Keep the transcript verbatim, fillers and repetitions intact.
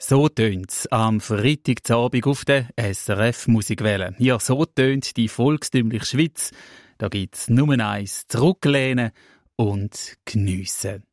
So tönt's am Freitagabend auf der S R F Musikwelle. Ja, so tönt die volkstümliche Schweiz. Da gibt's nur eins: zurücklehnen und geniessen.